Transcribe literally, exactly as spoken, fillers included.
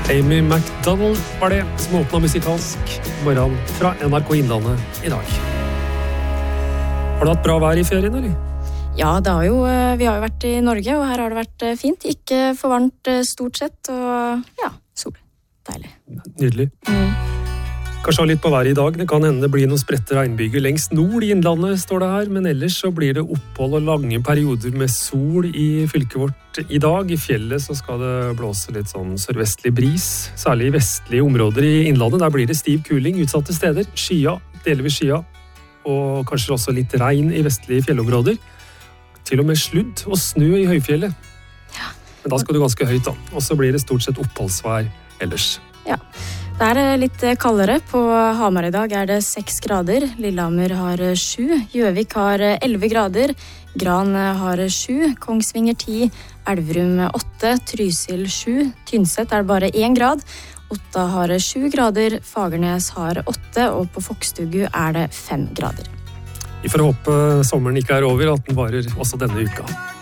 Amy McDonald var det som åpnet musikalsk morgen fra N R K Innlandet i dag. Har du hatt bra vær i ferien, eller? Ja, det har jo, vi har jo vært i Norge, og her har det vært fint. Ikke for varmt stort sett, og ja, sol. Deilig. Nydelig. Mm. Kanskje ha litt på været i dag. Det kan hende det blir noen spredte regnbyger lengst nord i Innlandet, står det her, men ellers så blir det opphold og lange perioder med sol i fylket vårt i dag. I fjellet så skal det blåse litt sånn sørvestlig bris, særlig i vestlige områder i Innlandet. Der blir det stiv kuling utsatte steder, skya, delvis skya, og kanskje også litt regn i vestlige fjellområder. Til og med sludd og snø i høyfjellet. Ja. Men da skal du ganske høyt da, og så blir det stort sett oppholdsvær ellers. Ja. Det er litt kaldere. På Hamar i dag er det seks grader. Lillehammer har sju. Gjøvik har elleve grader. Gran har sju. Kongsvinger ti. Elverum åtte. Trysil sju. Tynset er bare én grad. Otta har sju grader. Fagernes har åtte. Og på Fokstugu er det fem grader. Vi får håpe sommeren ikke er over, at den varer også denne uka.